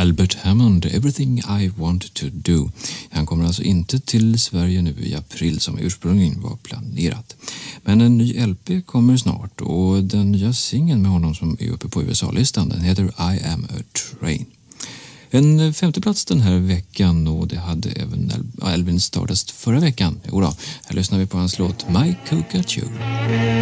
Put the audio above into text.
Albert Hammond, Everything I Want to Do. Han kommer alltså inte till Sverige nu i april som ursprungligen var planerat. Men en ny LP kommer snart och den nya singeln med honom som är uppe på USA-listan, den heter I Am a Train. En femte plats den här veckan, och det hade även Elvin Stardust förra veckan. Jodå, här lyssnar vi på hans låt My Coca-Cola.